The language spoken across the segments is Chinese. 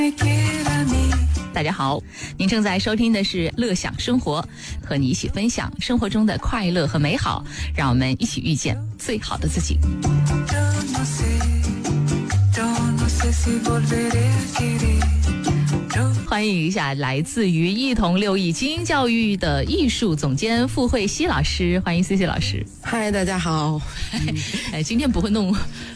大家好，您正在收听的是乐享生活，和你一起分享生活中的快乐和美好，让我们一起遇见最好的自己。欢迎一下来自于一同六艺精英教育的艺术总监傅慧熙老师，欢迎 CC 老师。 嗨，大家好。 今天不会弄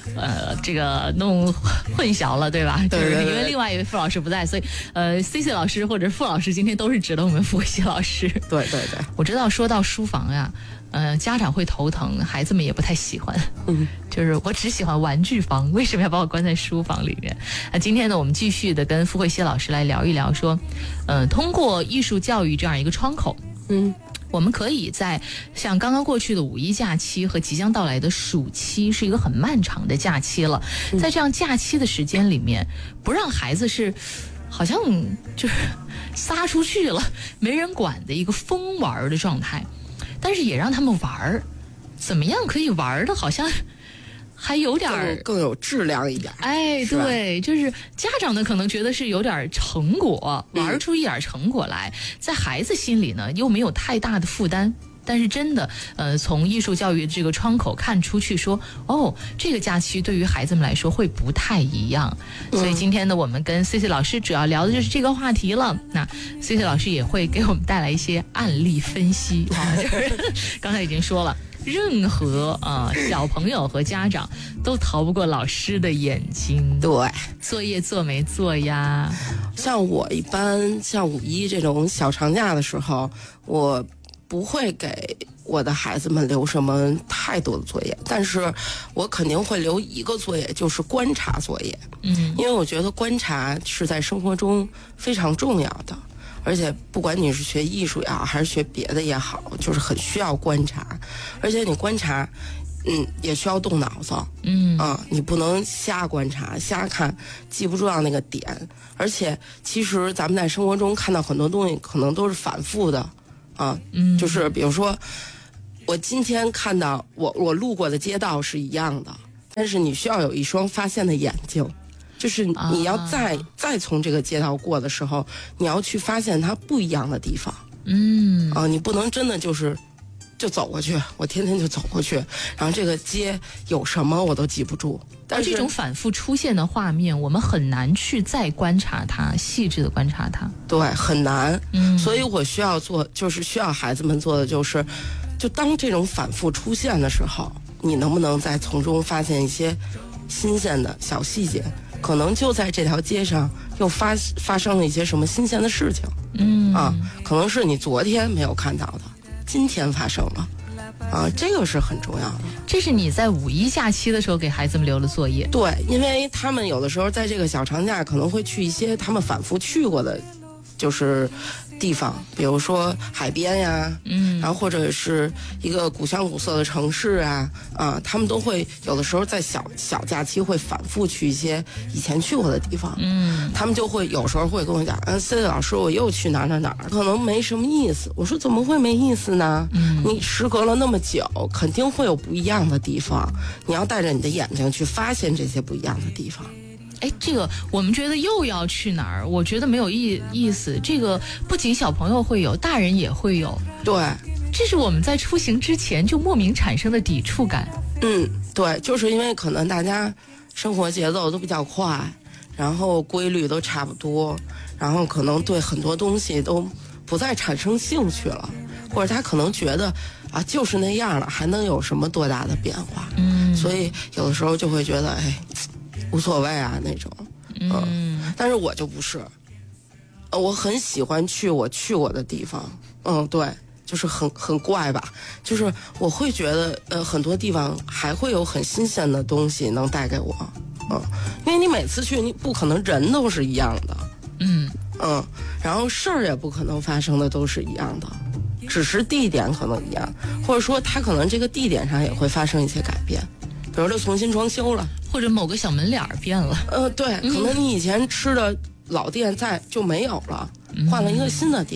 混淆了，对吧？ 对， 就是因为另外一位傅老师不在，所以CC 老师或者傅老师今天都是指的我们傅慧熙老师。 对， 我知道说到书房呀，家长会头疼，孩子们也不太喜欢。就是我只喜欢玩具房，为什么要把我关在书房里面？今天呢，我们继续的跟傅慧熙老师来聊一聊，说，通过艺术教育这样一个窗口，我们可以在像刚刚过去的五一假期和即将到来的暑期，是一个很漫长的假期了，在这样假期的时间里面，不让孩子是好像就是撒出去了没人管的一个疯玩的状态，但是也让他们玩，怎么样可以玩的好像还有点更有质量一点。 哎，对，就是家长呢可能觉得是有点成果，玩出一点成果来，在孩子心里呢又没有太大的负担。但是真的，从艺术教育这个窗口看出去说，这个假期对于孩子们来说会不太一样。所以今天呢，我们跟 CC 老师主要聊的就是这个话题了。那 CC 老师也会给我们带来一些案例分析就是刚才已经说了。任何小朋友和家长都逃不过老师的眼睛。 对， 作业做没做呀？ 像我一般，像五一这种小长假的时候，我不会给我的孩子们留什么太多的作业，但是我肯定会留一个作业，就是观察作业。因为我觉得观察是在生活中非常重要的。而且不管你是学艺术也好，还是学别的也好，就是很需要观察。而且你观察，也需要动脑子。你不能瞎观察、瞎看，记不住那个点。而且其实咱们在生活中看到很多东西，可能都是反复的。就是比如说，我今天看到我路过的街道是一样的，但是你需要有一双发现的眼睛。就是你要再从这个街道过的时候，你要去发现它不一样的地方。你不能真的就走过去，我天天就走过去，然后这个街有什么我都记不住。但是这种反复出现的画面，我们很难去再观察它，细致的观察它。 对，很难。所以我需要孩子们做的就当这种反复出现的时候，你能不能再从中发现一些新鲜的小细节？可能就在这条街上又发生了一些什么新鲜的事情。可能是你昨天没有看到的，今天发生了。这个是很重要的。 这是你在五一假期的时候给孩子们留的作业。 对，因为他们有的时候在这个小长假可能会去一些他们反复去过的，就是地方，比如说海边呀，然后或者是一个古香古色的城市啊，他们都会有的时候在小假期会反复去一些以前去过的地方。他们就会有时候会跟我讲，CC 老师，我又去哪儿，可能没什么意思。我说怎么会没意思呢？你时隔了那么久，肯定会有不一样的地方，你要带着你的眼睛去发现这些不一样的地方。 这个我们觉得又要去哪儿，我觉得没有意思。这个不仅小朋友会有，大人也会有。 对， 这是我们在出行之前就莫名产生的抵触感。 对，就是因为可能大家生活节奏都比较快，然后规律都差不多，然后可能对很多东西都不再产生兴趣了，或者他可能觉得就是那样了，还能有什么多大的变化？所以有的时候就会觉得无所谓那种。但是我就不是，我很喜欢去我去过的地方。对，就是很怪吧，就是我会觉得很多地方还会有很新鲜的东西能带给我。因为你每次去，你不可能人都是一样的。然后事儿也不可能发生的都是一样的，只是地点可能一样，或者说它可能这个地点上也会发生一些改变，比如说重新装修了， 或者某个小门脸儿变了。 对，可能你以前吃的老店就没有了，换了一个新的店，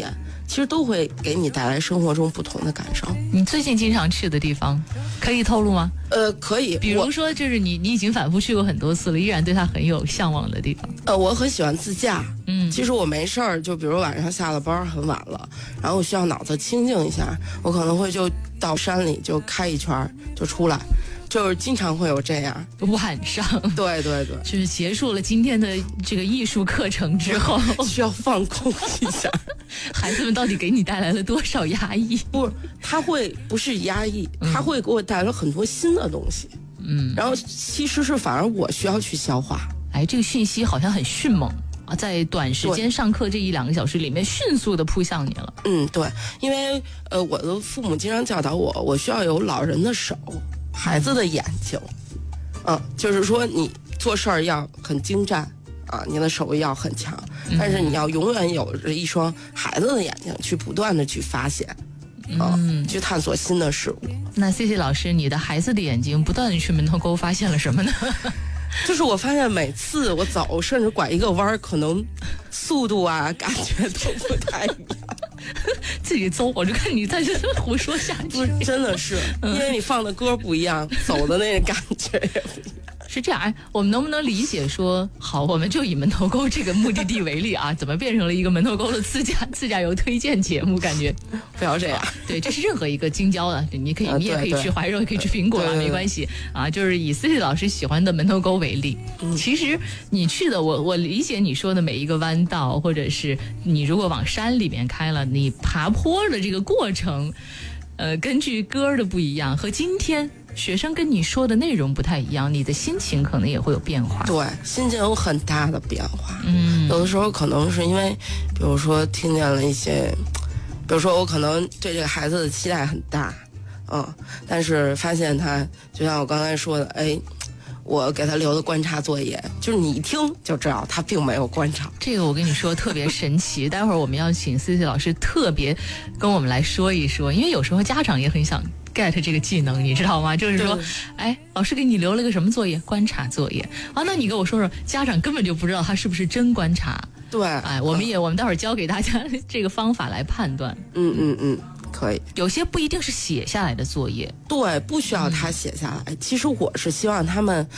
其实都会给你带来生活中不同的感受。 你最近经常去的地方，可以透露吗？ 可以， 比如说就是你已经反复去过很多次了，依然对它很有向往的地方。 我很喜欢自驾。其实我没事儿，就比如晚上下了班很晚了，然后我需要脑子清静一下，我可能会就到山里就开一圈就出来。就是经常会有这样， 晚上， 对， 就是结束了今天的这个艺术课程之后， 需要放空一下。 孩子们到底给你带来了多少压抑？ 不是压抑，他会给我带来很多新的东西。然后其实是反而我需要去消化。 哎，这个讯息好像很迅猛啊，在短时间上课这1-2个小时里面，迅速的扑向你了。 对，因为我的父母经常教导我需要有老人的手。孩子的眼睛，就是说你做事儿要很精湛啊，你的手艺要很强，但是你要永远有着一双孩子的眼睛，去不断的去发现，去探索新的事物。 那 CC 老师，你的孩子的眼睛不断的去门头沟发现了什么呢？ 就是我发现每次我走，甚至拐一个弯，可能速度啊，感觉都不太一样。 自己走，我就看你在这胡说下去。 真的是，因为你放的歌不一样，走的那个感觉也不一样。 是这样，哎，我们能不能理解说，好，我们就以门头沟这个目的地为例啊，怎么变成了一个门头沟的自驾游推荐节目？感觉不要这样。 对，这是任何一个京郊的，你也可以去怀柔，也可以去苹果啊，没关系啊。就是以 CC 老师喜欢的门头沟为例，其实你去的，我理解你说的每一个弯道，或者是你如果往山里面开了，你爬坡的这个过程，根据歌的不一样，和今天学生跟你说的内容不太一样，你的心情可能也会有变化。 对，心情有很大的变化。有的时候可能是因为，比如说听见了一些，比如说我可能对这个孩子的期待很大，但是发现他就像我刚才说的，我给他留的观察作业，就是你一听就知道他并没有观察。 这个我跟你说特别神奇，待会儿我们要请 CC 老师特别跟我们来说一说，因为有时候家长也很想 get 这个技能，你知道吗？就是说，老师给你留了个什么作业？观察作业啊，那你跟我说说，家长根本就不知道他是不是真观察。 对， 我们待会儿教给大家这个方法来判断。 可以， 有些不一定是写下来的作业， 对，不需要他写下来。其实我是希望他们